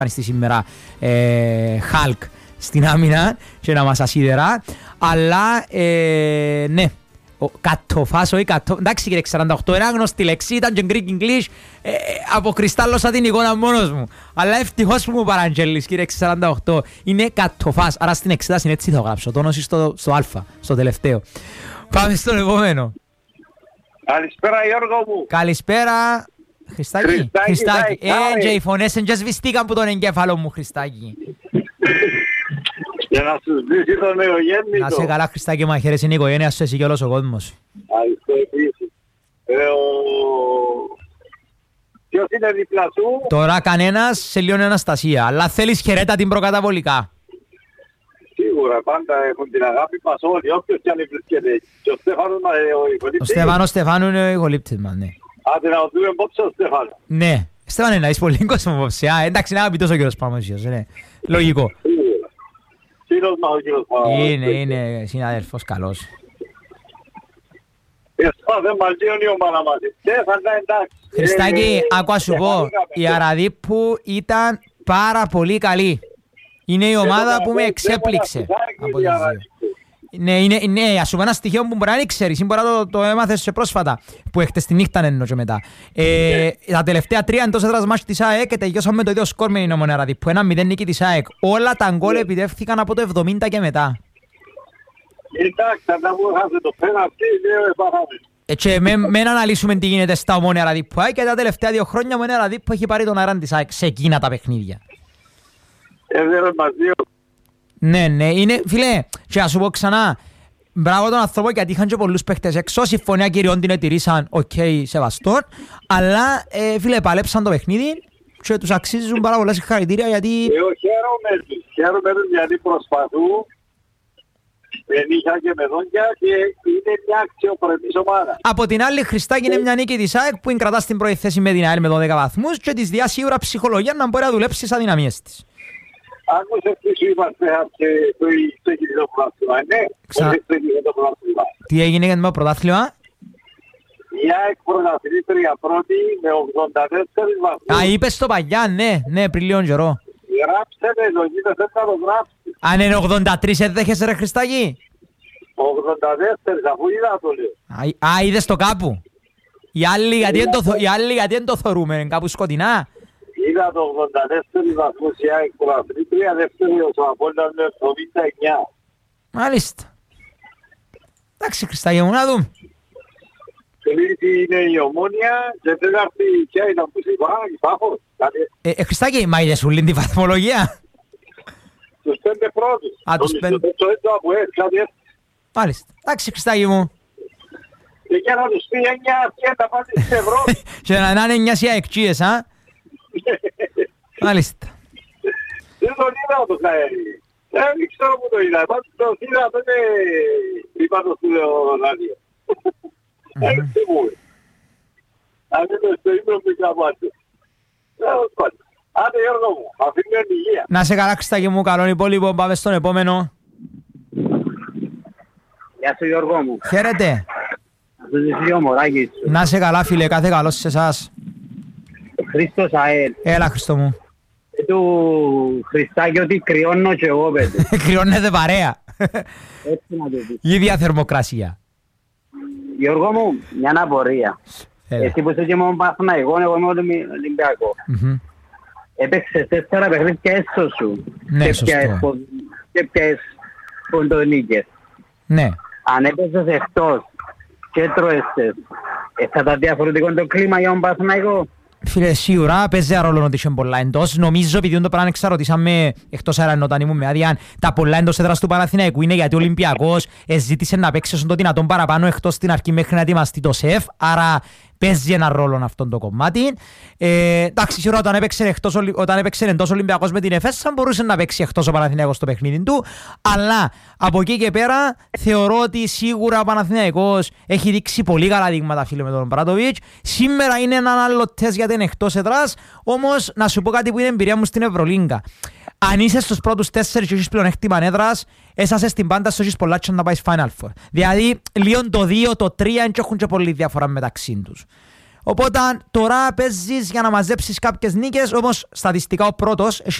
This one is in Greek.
στη σήμερα Hulk στην άμυνα και να μας ασίδερα. Αλλά ναι, κατοφάς, όχι κατοφάς. Εντάξει κύριε 48, είναι άγνωστη λέξη, ήταν και Greek English, αποκριστάλλωσα την εικόνα μόνος μου. Αλλά ευτυχώς που μου παραγγέλεις κύριε 48, είναι κατοφάς. Άρα στην εξέταση έτσι θα γράψω, τόνωση στο α, στο τελευταίο. Πάμε στον επόμενο. Καλησπέρα Γιώργο μου. Καλησπέρα Χριστάκη. Και οι φωνές εντιασβηστήκαν που τον εγκέφαλο μου Χριστάκη. Για να σου ζήσει τον νεογέννητο. Να σε καλά Χριστάκη, μαχαίρες είναι η οικογένεια σου, εσύ και όλος ο κόσμος. Ευχαριστώ επίσης. Ποιος είναι δίπλα σου? Τώρα κανένας, σε λίγο Αναστασία. Αλλά θέλεις χαιρέτα την προκαταβολικά. Σίγουρα, πάντα έχουν την αγάπη μας όλοι, όποιος και αν βρίσκεται. Και ο Στέφανος ο ηχολήπτης. Ο Στέφανο είναι ο ηχολήπτης μας, ναι. Άντε να δούμε πόψε ο Στέφανο. Ναι, Στέφανε να είσαι πολύ κόσμο πόψε. Εντάξει, να αγαπητός ο κύριος Παμωσίος, ναι. Λογικό. Φίλος μας ο κύριος Παμωσίος. Είναι συναδέλφος καλός. Δεν μαζί η ομάδα μας. Στέφανα εντάξει. Χριστάκη, άκουα σου πω, η Αραδίππου ήταν πάρα πολύ καλή. Είναι η ομάδα που με εξέπληξε. Ναι, ας σου πω ένα στοιχείο που μπορεί να ξέρεις, ή μπορεί να το έμαθες σε πρόσφατα, που έχτες τη νύχτα εννοώ και μετά. Τα τελευταία 3 εντός έδρας μάτς της ΑΕΚ και τελειώσαμε με το ίδιο σκορ με την Ομόνοια που 1-0 νίκη της ΑΕΚ. Όλα τα γκολ επιτεύχθηκαν από το 70 και μετά. Εντάξει, θα τα βγάλουμε το πέναλτι, λέω επαράμε. Και μην αναλύσουμε τι γίνεται στα Ομόνοια Ραδίππου και τα τελευταία 2 χρόνια η Ομόνοια Ραδίππου έχει πάρει τον αέρα της ΑΕΚ σε εκείνα τα παιχνίδια. Ναι, είναι, φίλε, και να σου πω ξανά, μπράβο τον άνθρωπο γιατί είχαν και πολλούς παίχτες έξω, συμφωνία κυριών την ετηρήσαν, οκ, σεβαστόν, αλλά, φίλε, παλέψαν το παιχνίδι και τους αξίζουν πάρα πολλά συγχαρητήρια γιατί... Χαίρομαι τους γιατί προσπαθούν, δεν είχα και με δόντια και είναι μια αξιοπρεπής ομάδα. Από την άλλη, Χριστάκη είναι μια νίκη της ΑΕΚ που κρατά στην πρώτη θέση με την ΑΕΛ με 12 βαθμούς και της διά σίγουρα ψυχολογία να μπορεί να δουλέψει στις αδυναμίες της. Άκουσες τι σου είπατε στο κοινό πρωτάθλημα, ναι? Τι έγινε για το πρωτάθλημα? Η ΑΕΚ πρωταθλήτρια πρώτη με 84 βαθμούς. Α, είπες το παλιά, ναι, πριν λίγο καιρό. Γράψτε με το, είδες δεν θα το γράψεις. Αν είναι 83 έδεχεσαι ρε Χριστάκη? 84, αφού είδα το λέω. Α, είδες το κάπου. Οι άλλοι γιατί δεν το θωρούμε, κάπου σκοτεινά. Είδα το 84 βαθμούς η ΑΕΚ πρωταθλήτρια, δεύτερος ο Απόλλωνας με 79. Μάλιστα. Εντάξει Χριστάκη μου, να δούμε. Τρίτη είναι η Ομόνοια και τέταρτη ποια ήταν που σου είπα, η Πάφος. Χριστάκη, μα είδες ούλην τη βαθμολογία? Τους 5 πρώτους. Α, τους 5. Μάλιστα. Εντάξει Χριστάκη μου. Και για να τους πει 9 αρχιέτα πάτε στην Ευρώπη. Και να είναι 9 σιαεκτσίες, α. Μάλιστα. Δεν τον είδα το Καέρι. Δεν ξέρω που το είδα. Πάντως το είδα τότε είπα το στο ράδιο. Έτσι μου. Αν είναι στο ύπνο που είχα άντε Γιώργο μου, αφήνουμε υγεία. Να σε καλά Χριστάκη μου, καλόν υπόλοιπο, πάμε στον επόμενο. Γεια σου Γιώργο μου. Χαίρετε. Να σε σε καλά φίλε, κάθε καλός σε εσάς. Χρήστος ΑΕΛ. Έλα Χριστό μου. Του Χριστάκη ότι κρυώνω και εγώ πέντε. Κρυώνεται παρέα. Έτσι να το πεις. Ίδια θερμοκρασία. Γιώργο μου, μια απορία. Εσύ που είσαι και μόνο Παναθηναϊκό, εγώ είμαι Ολυμπιακό. Έπαιξες 4 παιχνίδια έσω σου. Ναι, σωστό. Και ποιες ποντονίκες. Ναι. Αν έπαιξες εκτός και τρώεσες, θα ήταν διαφορετικό το κλίμα για τον Παναθηναϊκό? Φίλε, σίγουρα παίζει ρόλο ότι είχε πολλά εντός. Νομίζω επειδή το πράγμα εξαρωτήσαμε εκτός αέρα όταν ήμουν με άδεια, τα πολλά εντός έδρας του Παναθηναϊκού είναι γιατί ο Ολυμπιακός ζήτησε να παίξει όσο το δυνατόν παραπάνω εκτός στην αρχή μέχρι να ετοιμαστεί το ΣΕΦ. Άρα παίζει ένα ρόλο αυτόν το κομμάτι. Εντάξει, σίγουρα όταν έπαιξε εντός Ολυμπιακός με την ΕΦΕΣ θα μπορούσε να παίξει εκτός ο Παναθηναϊκός στο παιχνίδι του. Αλλά από εκεί και πέρα θεωρώ ότι σίγουρα ο Παναθηναϊκός έχει δείξει πολύ καλά δείγματα, φίλε, με τον Μπράτοβιτς. Σήμερα είναι ένα άλλο τεστ γιατί είναι εκτός έδρας. Όμως να σου πω κάτι που είναι εμπειρία μου στην Ευρωλίγκα. Αν είσαι στους πρώτους 4 και έχεις πλεονέκτημα έδρας, έσασαι στην πάντα σου έχεις πολλά και να πάει Final Four. Δηλαδή, λίγο το 2, το 3 δεν έχουν και πολύ διαφορά μεταξύ τους. Οπότε τώρα παίζεις για να μαζέψεις κάποιες νίκες, όμως στατιστικά ο πρώτος